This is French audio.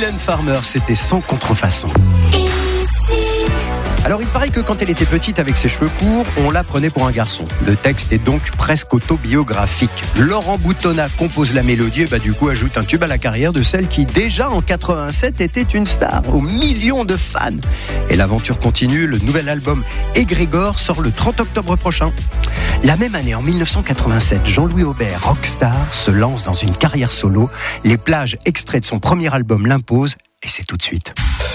Mylène Farmer, c'était sans contrefaçon. Alors il paraît que quand elle était petite avec ses cheveux courts, on la prenait pour un garçon. Le texte est donc presque autobiographique. Laurent Boutonnat compose la mélodie et du coup ajoute un tube à la carrière de celle qui déjà en 87 était une star, aux millions de fans. Et l'aventure continue, le nouvel album Égrégore sort le 30 octobre prochain. La même année, en 1987, Jean-Louis Aubert, rockstar, se lance dans une carrière solo. Les plages extraits de son premier album l'imposent et c'est tout de suite.